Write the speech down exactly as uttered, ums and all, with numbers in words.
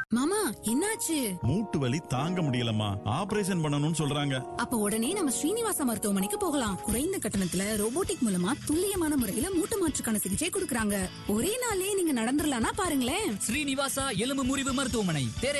மாமா என்னாச்சு? மூட்டு வலி தாங்க முடியலம்மா, ஆபரேஷன் பண்ணணும்னு சொல்றாங்க. அப்ப உடனே நம்ம ஸ்ரீனிவாசா மருத்துவமனைக்கு போகலாம். குறைந்த கட்டணத்துல ரோபோட்டிக் மூலமா துல்லியமான முறையில மூட்டு மாற்றுக்கான சிகிச்சை கொடுக்கறாங்க. ஒரே நாளே நீங்க நடந்துடலாம்னா பாருங்களேன். ஸ்ரீனிவாசா எலும்பு முறிவு மருத்துவமனை.